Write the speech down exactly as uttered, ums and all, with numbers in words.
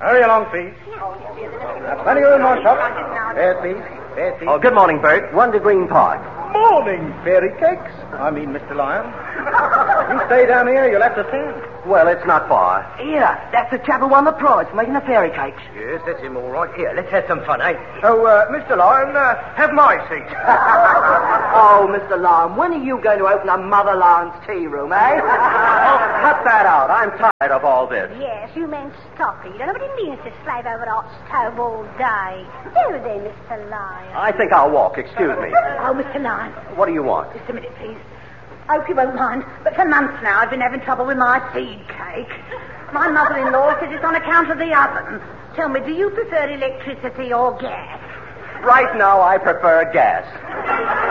Hurry along, please. Uh, plenty of room on top. There, please. There, please. Oh, good morning, Bert. One to Green Park. Morning, fairy cakes. I mean, Mister Lyon. You stay down here, you'll have to stand. Well, it's not far. Here, that's the chap who won the prize for making the fairy cakes. Yes, that's him all right. Here, let's have some fun, eh? Oh, uh, Mister Lyon, uh, have my seat. Oh, Mister Lyon, when are you going to open a Mother Lyon's tea room, eh? Oh, cut that out. I'm tired of all this. Yes, you men stop it. Nobody means to slave over a hot stove all day. There, there, Mister Lyon. I think I'll walk. Excuse me. Oh, Mister Lyon. What do you want? Just a minute, please. Hope you won't mind, but for months now I've been having trouble with my seed cake. My mother-in-law says it's on account of the oven. Tell me, do you prefer electricity or gas? Right now, I prefer gas.